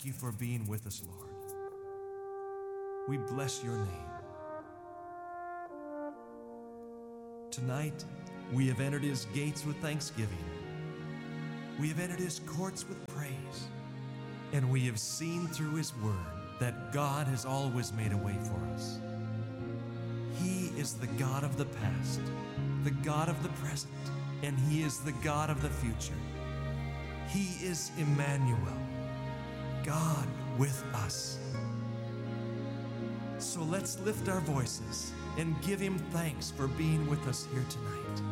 thank you for being with us, Lord. We bless your name. Tonight, we have entered his gates with thanksgiving. We have entered his courts with praise. And we have seen through his word that God has always made a way for us. He is the God of the past, the God of the present, and he is the God of the future. He is Emmanuel, God with us. So let's lift our voices and give him thanks for being with us here tonight.